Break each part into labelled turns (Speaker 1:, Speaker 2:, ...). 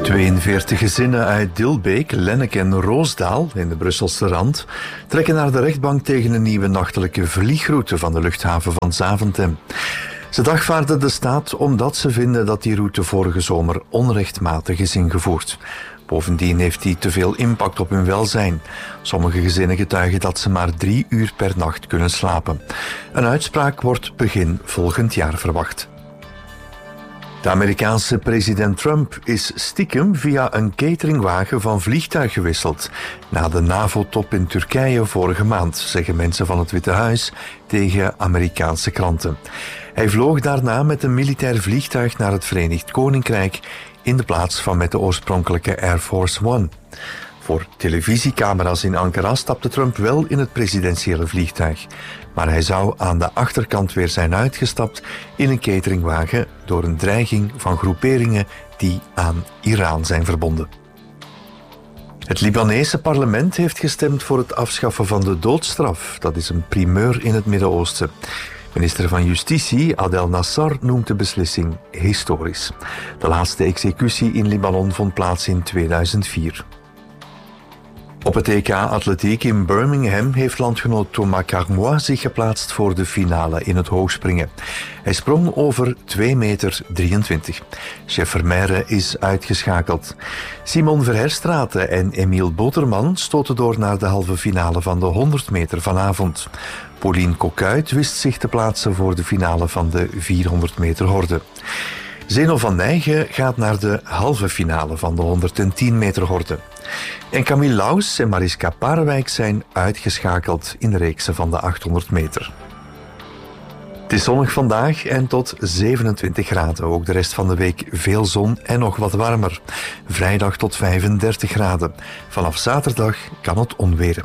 Speaker 1: 42 gezinnen uit Dilbeek, Lennek en Roosdaal in de Brusselse Rand trekken naar de rechtbank tegen een nieuwe nachtelijke vliegroute van de luchthaven van Zaventem. Ze dagvaarden de staat omdat ze vinden dat die route vorige zomer onrechtmatig is ingevoerd. Bovendien heeft die te veel impact op hun welzijn. Sommige gezinnen getuigen dat ze maar 3 uur per nacht kunnen slapen. Een uitspraak wordt begin volgend jaar verwacht. De Amerikaanse president Trump is stiekem via een cateringwagen van vliegtuig gewisseld. Na de NAVO-top in Turkije vorige maand, zeggen mensen van het Witte Huis tegen Amerikaanse kranten. Hij vloog daarna met een militair vliegtuig naar het Verenigd Koninkrijk in de plaats van met de oorspronkelijke Air Force One. Voor televisiecamera's in Ankara stapte Trump wel in het presidentiële vliegtuig. Maar hij zou aan de achterkant weer zijn uitgestapt in een cateringwagen door een dreiging van groeperingen die aan Iran zijn verbonden. Het Libanese parlement heeft gestemd voor het afschaffen van de doodstraf. Dat is een primeur in het Midden-Oosten. Minister van Justitie Adel Nasser noemt de beslissing historisch. De laatste executie in Libanon vond plaats in 2004. Op het EK Atletiek in Birmingham heeft landgenoot Thomas Carmois zich geplaatst voor de finale in het hoogspringen. Hij sprong over 2,23 meter. Chef Vermeire is uitgeschakeld. Simon Verherstraete en Emiel Boterman stoten door naar de halve finale van de 100 meter vanavond. Pauline Coquuyt wist zich te plaatsen voor de finale van de 400 meter horde. Zeno van Nijgen gaat naar de halve finale van de 110 meter horde. En Camille Laus en Mariska Parewijk zijn uitgeschakeld in de reeksen van de 800 meter. Het is zonnig vandaag en tot 27 graden. Ook de rest van de week veel zon en nog wat warmer. Vrijdag tot 35 graden. Vanaf zaterdag kan het onweren.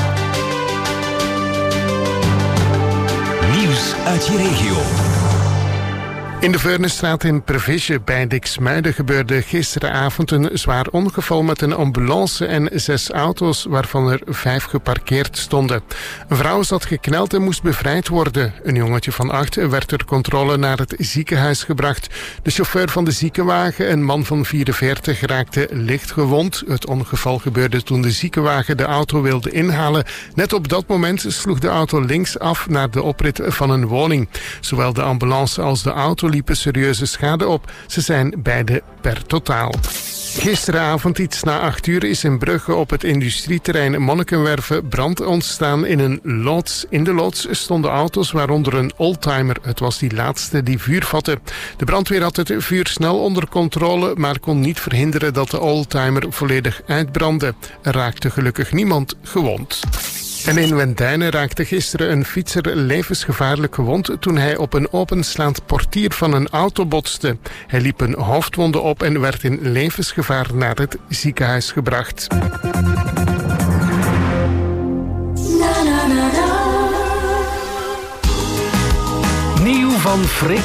Speaker 2: Nieuws uit je regio.
Speaker 3: In de Veurnestraat in Pervisje bij Diksmuiden gebeurde gisteravond een zwaar ongeval met een ambulance en 6 auto's, waarvan er 5 geparkeerd stonden. Een vrouw zat gekneld en moest bevrijd worden. Een jongetje van 8 werd ter controle naar het ziekenhuis gebracht. De chauffeur van de ziekenwagen, een man van 44, raakte licht gewond. Het ongeval gebeurde toen de ziekenwagen de auto wilde inhalen. Net op dat moment sloeg de auto links af naar de oprit van een woning. Zowel de ambulance als de auto liepen serieuze schade op. Ze zijn beide per totaal. Gisteravond iets na 8 uur is in Brugge op het industrieterrein Monnikenwerve brand ontstaan in een loods. In de loods stonden auto's, waaronder een oldtimer. Het was die laatste die vuur vatte. De brandweer had het vuur snel onder controle, maar kon niet verhinderen dat de oldtimer volledig uitbrandde. Er raakte gelukkig niemand gewond. En in Wendijnen raakte gisteren een fietser levensgevaarlijk gewond toen hij op een openslaand portier van een auto botste. Hij liep een hoofdwonde op en werd in levensgevaar naar het ziekenhuis gebracht.
Speaker 2: Nieuw van Freek